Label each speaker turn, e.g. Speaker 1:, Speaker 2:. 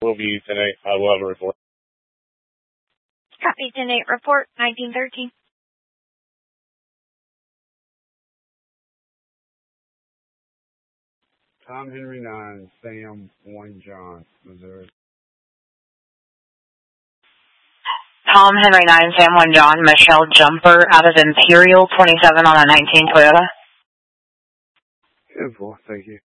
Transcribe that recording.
Speaker 1: Will be 10-8. I will have a report.
Speaker 2: Copy 10-8 report, 1913.
Speaker 3: Tom Henry 9, Sam 1 John, Missouri.
Speaker 4: Tom Henry 9, Sam 1 John, Michelle Jumper out of Imperial 27 on a 19 Toyota.
Speaker 3: Good boy, thank you.